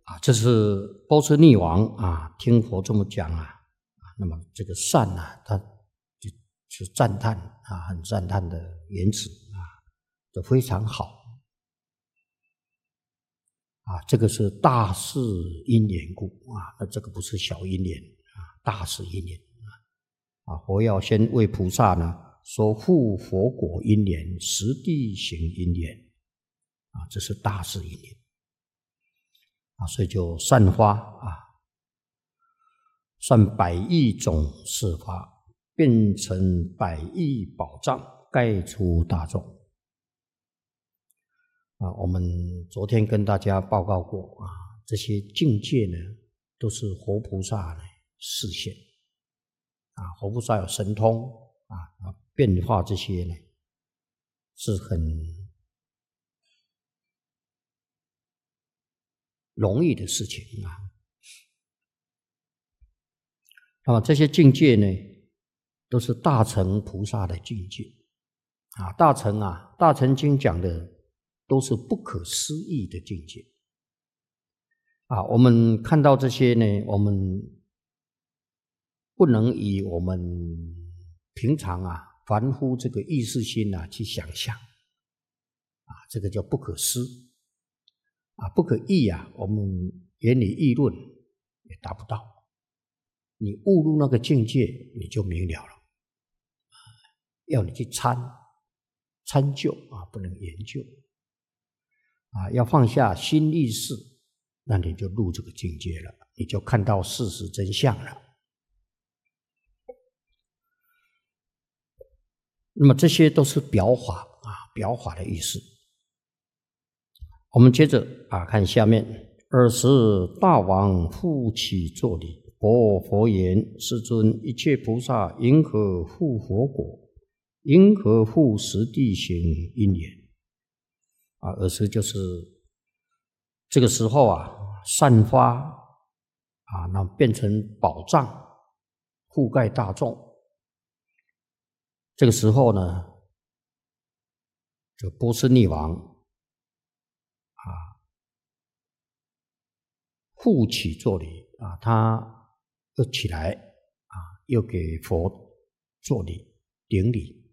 这是波斯匿王听佛这么讲那么这个善他就赞叹很赞叹的言辞就非常好这个是大事因缘故那这个不是小因缘大事因缘佛要先为菩萨呢说护佛果因缘、实地行因缘这是大事因缘所以就散发算百亿种事发，变成百亿宝藏，盖出大众我们昨天跟大家报告过这些境界呢都是活菩萨呢示现活菩萨有神通变化这些呢是很容易的事情那么这些境界呢都是大乘菩萨的境界大乘经讲的都是不可思议的境界我们看到这些呢我们不能以我们平常凡夫这个意识心去想象这个叫不可思不可议我们言语议论也达不到你悟入那个境界你就明了了要你去参究不能研究要放下心意识那你就入这个境界了你就看到事实真相了那么这些都是表法表法的意思我们接着看下面尔时大王复起作礼白佛言世尊一切菩萨因何护佛果因何护实地行因缘尔时就是这个时候散发那变成宝藏覆盖大众这个时候呢这波斯匿王复起作礼他又起来又给佛作礼顶礼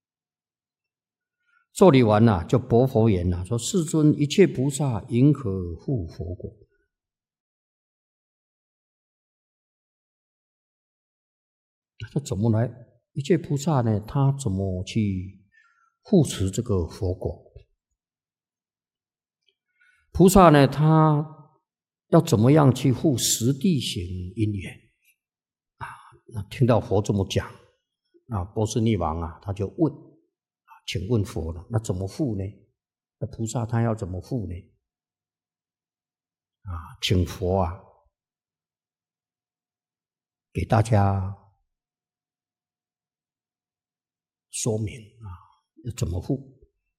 作礼完就白佛言说世尊一切菩萨因何护佛果他怎么来一切菩萨呢他怎么去护持这个佛果菩萨呢他要怎么样去护实地行因缘那听到佛这么讲波斯匿王他就问请问佛了那怎么护呢那菩萨他要怎么护呢请佛给大家说明要怎么护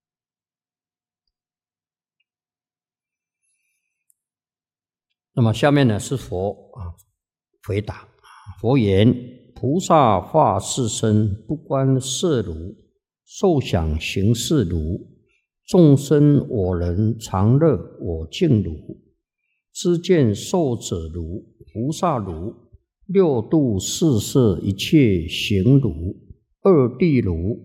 那么下面呢是佛回答佛言菩萨化世身不观色如受想行识如众生我人常乐我净如知见受者如菩萨如六度四摄一切行如二谛如